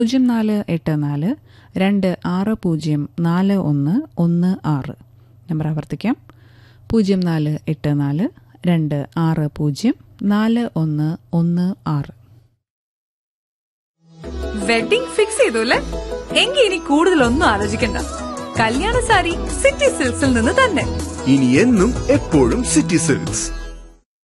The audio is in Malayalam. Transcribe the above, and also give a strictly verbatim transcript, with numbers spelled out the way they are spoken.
പൂജ്യം നാല് എട്ട് നാല് രണ്ട് ആറ് പൂജ്യം നാല് ഒന്ന് ഒന്ന് ആറ്. നമ്പർ ആവർത്തിക്കാം. പൂജ്യം നാല് എട്ട് നാല് രണ്ട് ആറ് പൂജ്യം നാല് ഒന്ന് ഒന്ന് ആറ്. വെഡിംഗ് ഫിക്സ് ചെയ്തു അല്ലേ? എങ്കിൽ ഇനി കൂടുതലൊന്നും ആലോചിക്കണ്ട. കല്യാണ സാരി സിറ്റി സിൽക്സിൽ നിന്ന് തന്നെ. ഇനി എന്നും എപ്പോഴും സിറ്റി സിൽക്സ്.